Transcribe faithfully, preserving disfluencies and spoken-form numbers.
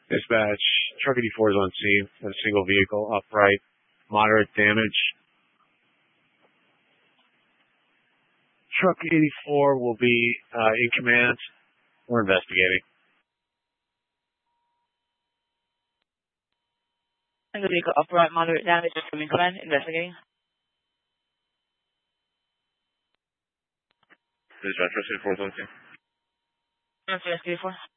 Dispatch, Truck eighty-four is on scene. A single vehicle, upright, moderate damage. Truck eighty-four will be uh, in command. We're investigating. Single vehicle, upright, moderate damage, in command, investigating. Dispatch, Truck eighty-four is on scene. Truck eighty-four.